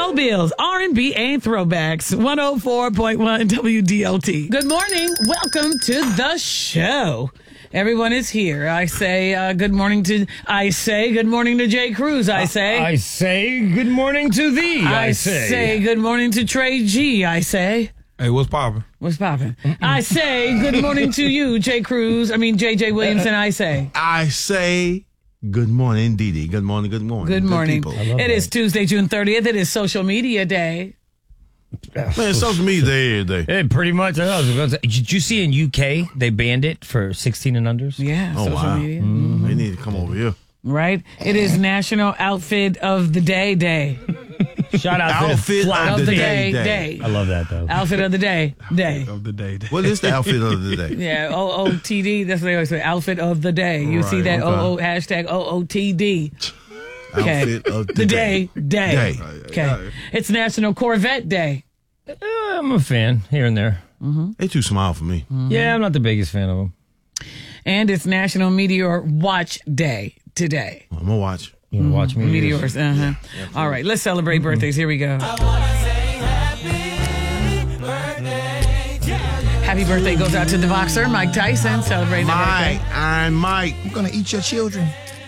Mobiles, R&B, and throwbacks. 104.1 WDLT. Good morning. Welcome to the show. Everyone is here. I say good morning to Jay Cruz. I say good morning to thee. I say good morning to Trey G. I say. Hey, what's poppin'? What's poppin'? I say good morning to you, JJ Williamson. I say good morning, Dee Dee. Good morning. Good morning. It is Tuesday, June 30th. It is Social Media Day. Man, social media every day. Pretty much. Did you see in UK they banned it for 16 and unders? Yeah, social media. Mm-hmm. They need to come over here. Right? It is National Outfit of the Day. Shout out Outfit to of the Day. I love that, though. Outfit of the Day. Of the day. What is the outfit of the day? Yeah, OOTD. That's what they always say. Outfit of the day. You see that hashtag OOTD. Okay. Outfit of the day. Okay. It's National Corvette Day. I'm a fan here and there. Mm-hmm. They too small for me. Mm-hmm. Yeah, I'm not the biggest fan of them. And it's National Meteor Watch Day today. I'm gonna watch. You want to watch Meteors? Yeah, all right, let's celebrate birthdays. Here we go. Happy birthday goes out to the boxer, Mike Tyson, celebrating his birthday. I'm Mike. I'm gonna eat your children.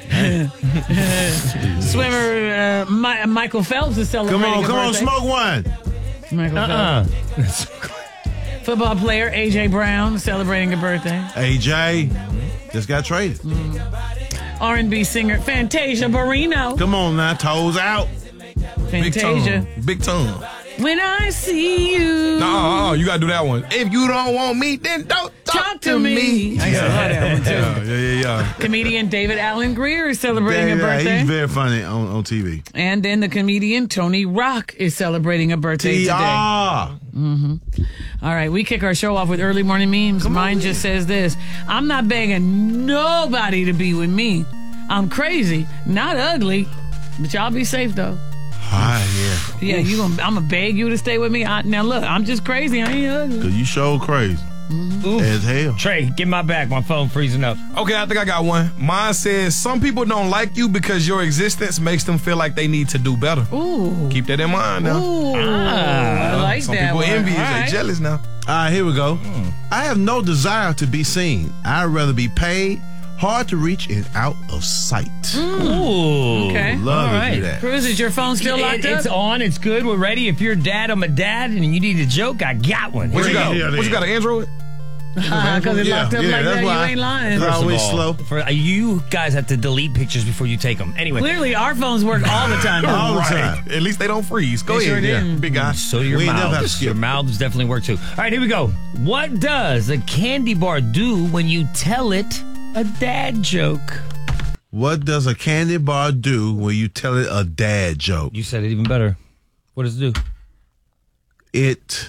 Swimmer Michael Phelps is celebrating Come on, birthday. smoke one. Michael Phelps. Football player A.J. Brown celebrating a birthday. AJ just got traded. R&B singer Fantasia Barrino. Come on now, toes out. Fantasia. Big tongue. When I see you. No, you gotta do that one. If you don't want me, then don't talk to me. I love that one too. Yeah. Comedian David Allen Greer is celebrating a birthday. He's very funny on TV. And then the comedian Tony Rock is celebrating a birthday today. Mm-hmm. All right, we kick our show off with early morning memes. Mine just says this: I'm not begging nobody to be with me. I'm crazy, not ugly, but y'all be safe though. Yeah, I'm gonna beg you to stay with me. Now look, I'm just crazy. I ain't ugly. Cause you so crazy as hell. Trey, get my back. My phone freezing up. Okay, I think I got one. Mine says some people don't like you because your existence makes them feel like they need to do better. Ooh. Keep that in mind now. Ooh. I like some that people one. envious. All right. They jealous now. All right, here we go. I have no desire to be seen. I'd rather be paid, hard to reach, and out of sight. Ooh. Okay. Love All to do right. that. Cruz, is your phone still locked up? It's on. It's good. We're ready. If you're a dad, I'm a dad, and you need a joke, I got one. What you Here we got? go. What you got, an Android? Because it locked up like that's that. You why. ain't lying. It's First of always all, slow. You guys have to delete pictures before you take them. Anyway. Clearly, our phones work all the time. All the time. At least they don't freeze. Go They ahead. sure didn't. Big guy. So your We ain't never have to mouths. skip. Your mouths definitely work too. All right, here we go. What does a candy bar do when you tell it a dad joke? What does a candy bar do when you tell it a dad joke? You said it even better. What does it do? It.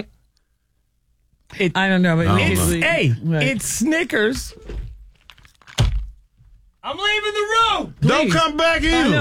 I don't know, but It's Snickers. I'm leaving the room. Don't come back in.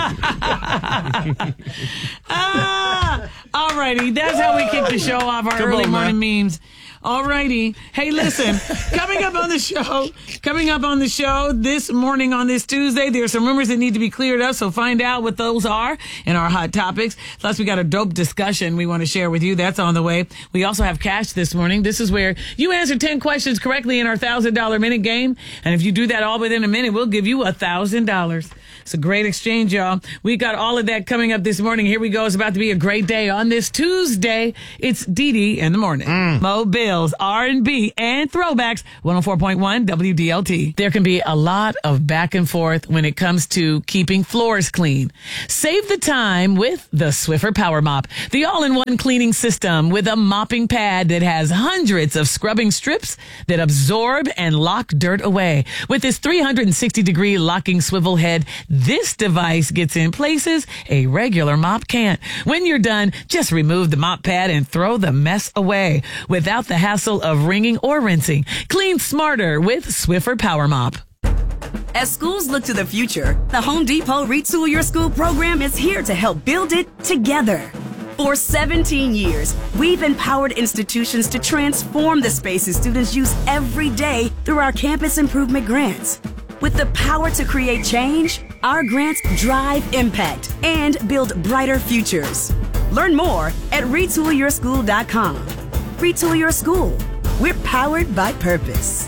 All righty, that's how we kick the show off. Our early morning memes. All righty. Hey, listen, coming up on the show this morning on this Tuesday, there are some rumors that need to be cleared up, so find out what those are in our hot topics. Plus, we got a dope discussion we want to share with you. That's on the way. We also have cash this morning. This is where you answer 10 questions correctly in our $1,000 minute game. And if you do that all within a minute, we'll give you $1,000. It's a great exchange, y'all. We got all of that coming up this morning. Here we go. It's about to be a great day on this Tuesday. It's Dee Dee in the morning. Mobiles, R&B, and throwbacks. 104.1 WDLT. There can be a lot of back and forth when it comes to keeping floors clean. Save the time with the Swiffer Power Mop, the all-in-one cleaning system with a mopping pad that has hundreds of scrubbing strips that absorb and lock dirt away. With this 360-degree locking swivel head, this device gets in places a regular mop can't. When you're done, just remove the mop pad and throw the mess away without the hassle of wringing or rinsing. Clean smarter with Swiffer Power Mop. As schools look to the future, the Home Depot Retool Your School program is here to help build it together. For 17 years, we've empowered institutions to transform the spaces students use every day through our campus improvement grants. With the power to create change, our grants drive impact and build brighter futures. Learn more at retoolyourschool.com. Retool Your School. We're powered by purpose.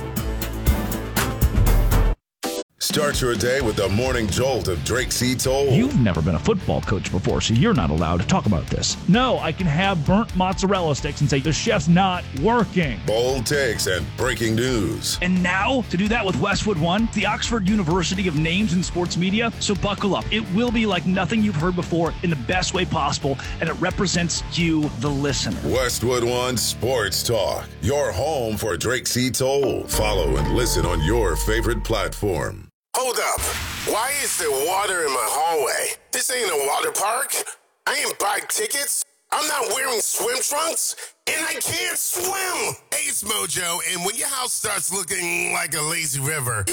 Start your day with the morning jolt of Drake C. Toll. You've never been a football coach before, so you're not allowed to talk about this. No, I can have burnt mozzarella sticks and say the chef's not working. Bold takes and breaking news. And now, to do that with Westwood One, the Oxford University of Names in Sports Media. So buckle up. It will be like nothing you've heard before in the best way possible, and it represents you, the listener. Westwood One Sports Talk, your home for Drake C. Toll. Follow and listen on your favorite platform. Hold up. Why is there water in my hallway? This ain't a water park. I ain't buy tickets. I'm not wearing swim trunks. And I can't swim. Hey, it's Mojo. And when your house starts looking like a lazy river,